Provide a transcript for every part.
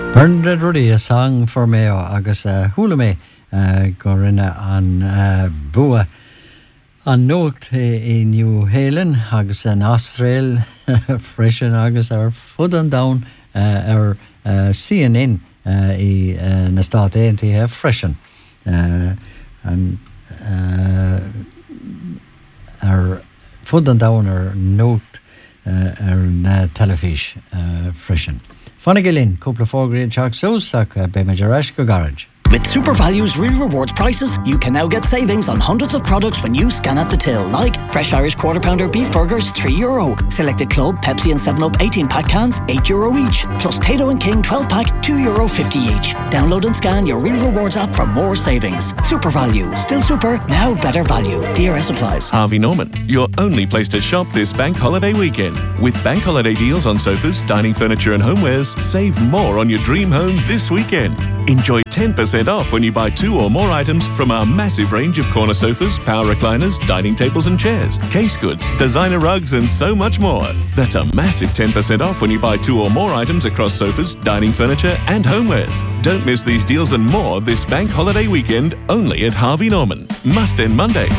Bernard Ruddy, a song for me agus hula me go rinne an bua an nocht I New Helen agus an Austrail freisin agus fud an down CNN I na Stát Aontaithe freisin an fud an down nocht na telefís freisin. Fanna Gillin, couple of four-grade chalk sosak by Majarash go garage. With Super Value's Real Rewards prices, you can now get savings on hundreds of products when you scan at the till, like fresh Irish quarter pounder beef burgers, €3. Selected Club, Pepsi and 7-Up 18-pack cans, €8 each. Plus Tato and King 12-pack, €2.50 each. Download and scan your Real Rewards app for more savings. Super Value, still super, now better value. DRS applies. Harvey Norman, your only place to shop this bank holiday weekend. With bank holiday deals on sofas, dining furniture and homewares, save more on your dream home this weekend. Enjoy 10% off when you buy 2 or more items from our massive range of corner sofas, power recliners, dining tables and chairs, case goods, designer rugs and so much more. That's a massive 10% off when you buy 2 or more items across sofas, dining furniture and homewares. Don't miss these deals and more this bank holiday weekend only at Harvey Norman. Must end Monday.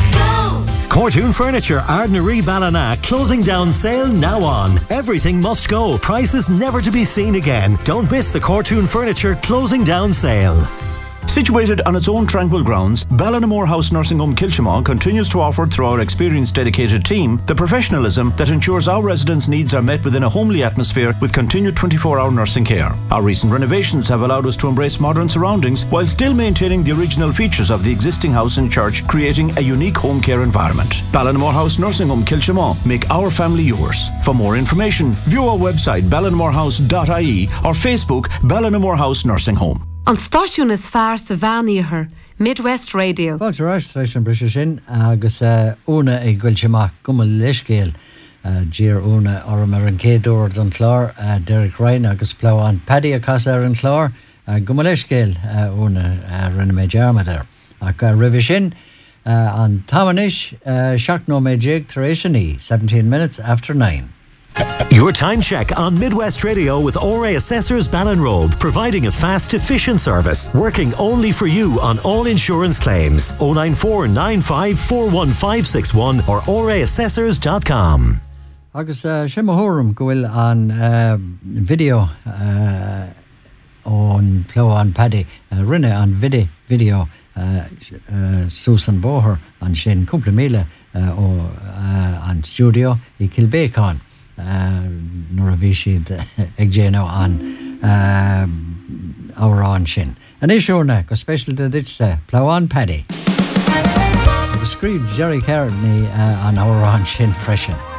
Cortoon Furniture, Ardnaree Ballina, closing down sale now on. Everything must go. Prices never to be seen again. Don't miss the Cortoon Furniture closing down sale. Situated on its own tranquil grounds, Ballinamore House Nursing Home Kilchimau continues to offer through our experienced dedicated team the professionalism that ensures our residents' needs are met within a homely atmosphere with continued 24-hour nursing care. Our recent renovations have allowed us to embrace modern surroundings while still maintaining the original features of the existing house and church, creating a unique home care environment. Ballinamore House Nursing Home Kilchimau, make our family yours. For more information, view our website ballinamorehouse.ie or Facebook Ballinamore House Nursing Home. An stáisiún is fearr sa bheanaíochar, Midwest Radio. Fáilte ráis tréis an brise sin agus úna ag gcuilteach guma leiscéal dír úna orm ar an céadúir don chlár Derek Ryan agus pláán Paddy a casa ar an chlár guma leiscéal úna rinne méid dearmad ar. Ach ribh sin an tamanis seach nó méid déag tar éis an í, 17 minutes after 9. Your time check on Midwest Radio with ORA Assessors Ballinrobe, providing a fast, efficient service, working only for you on all insurance claims. 094 95 41561 or oraassessors.com. Agus Shimahorm go bhfuil an video on Ploan Paddy rinne an video Susan Boher an sin cúpla míle ó an studio I Kilbécán. Nor a bhí siad ag déanamh an árán sin. An éisiúna go special de ditse Ploan Paddy. Agus scríb Jerry Carney an árán sin freisin.